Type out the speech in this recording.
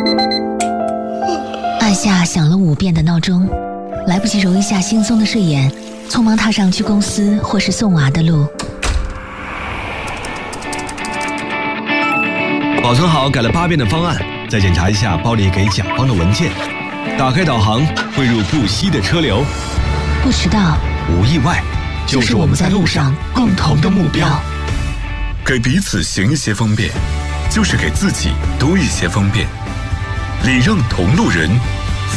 按下响了5遍的闹钟，来不及揉一下惺忪的睡眼，匆忙踏上去公司或是送娃的路。 保存好改了8遍的方案，再检查一下包里给甲方的文件。打开导航，汇入不息的车流。 不迟到， 无意外，就是我们在路上共同的目标。 给彼此行一些方便，就是给自己多一些方便。礼让同路人。